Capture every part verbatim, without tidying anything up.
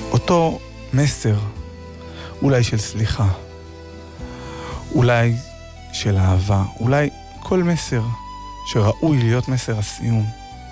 אותו מסר, אולי של סליחה, אולי של אהבה, אולי כל מסר שראוי להיות מסר הסיום,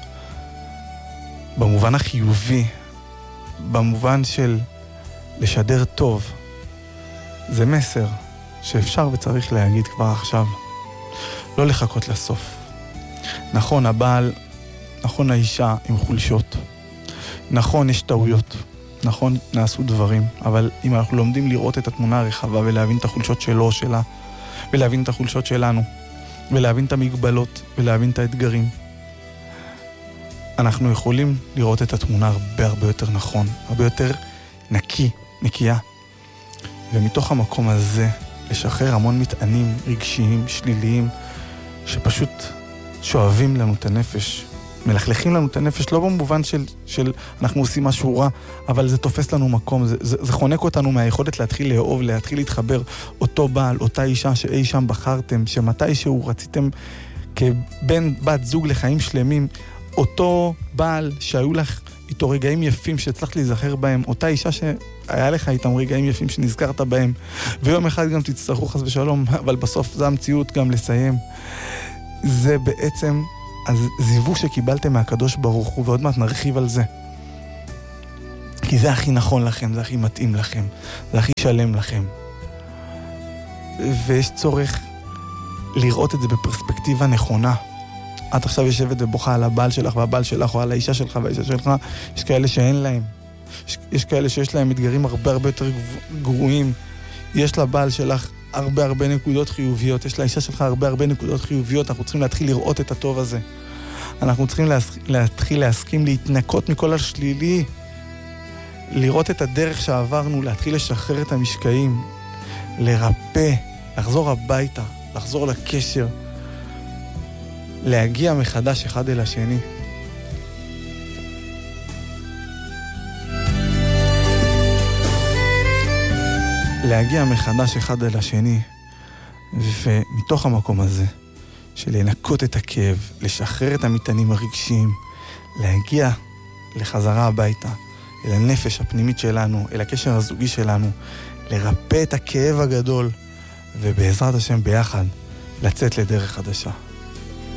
במובן החיובי, במובן של לשדר טוב, זה מסר שאפשר וצריך להגיד כבר עכשיו, לא לחכות לסוף. נכון, הבעל, נכון, האישה עם חולשות, נכון, יש טעויות, נכון, נעשו דברים, אבל אם אנחנו לומדים לראות את התמונה הרחבה ולהבין את החולשות שלו, שלה, ולהבין את החולשות שלנו, ולהבין את המגבלות, ולהבין את האתגרים, אנחנו יכולים לראות את התמונה הרבה הרבה יותר נכון, הרבה יותר נקי, נקייה. ומתוך המקום הזה, לשחרר המון מטענים רגשיים, שליליים, שפשוט שואבים לנו את הנפש, מלכלכים לנו את הנפש, לא במובן של, של אנחנו עושים משהו רע, אבל זה תופס לנו מקום, זה, זה, זה חונק אותנו מהיכולת להתחיל לאהוב, להתחיל להתחבר, אותו בעל, אותה אישה שאי שם בחרתם, שמתי שהוא רציתם כבן בת זוג לחיים שלמים, אותו בעל שהיו לך איתו רגעים יפים שהצלחת להיזכר בהם, אותה אישה שהיה לך איתם רגעים יפים שנזכרת בהם, ויום אחד גם תצטרכו חס ושלום, אבל בסוף זה המציאות גם לסיים. זה בעצם הזיווג שקיבלתם מהקדוש ברוך הוא, ועוד מעט נרחיב על זה. כי זה הכי נכון לכם, זה הכי מתאים לכם, זה הכי שלם לכם. ויש צורך לראות את זה בפרספקטיבה נכונה. את עכשיו יושבת ובוכה על הבעל שלך והבעל שלך, או על האישה שלך והאישה שלך, יש כאלה שאין להם. יש, יש כאלה שיש להם אתגרים הרבה הרבה יותר גרועים. יש לבעל שלך הרבה הרבה נקודות חיוביות, יש לאישה שלך הרבה הרבה נקודות חיוביות, אנחנו צריכים להתחיל לראות את הטוב הזה. אנחנו צריכים להס... להתחיל להסכים להתנקות מכל השלילי, לראות את הדרך שעברנו, להתחיל לשחרר את המשקעים, לרפא, לחזור הביתה, לחזור לקשר, להגיע מחדש אחד אל השני. להגיע מחדש אחד אל השני, ומתוך המקום הזה, של לנקות את הכאב, לשחרר את המטענים הרגשיים, להגיע לחזרה הביתה, אל הנפש הפנימית שלנו, אל הקשר הזוגי שלנו, לרפא את הכאב הגדול, ובעזרת השם ביחד, לצאת לדרך חדשה.